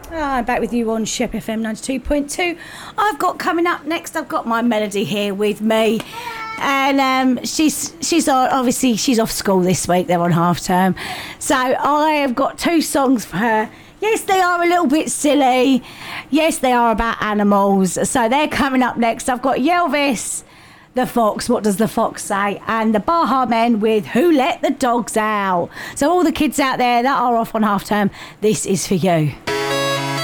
I'm back with you on Shep FM 92.2. I've got coming up next, I've got my Melody here with me. And she's obviously she's off school this week, they're on half term. So I have got two songs for her. Yes, they are a little bit silly. Yes, they are about animals. So they're coming up next. I've got Yelvis, the Fox, What Does the Fox Say? And the Baha Men with Who Let the Dogs Out. So all the kids out there that are off on half term, this is for you.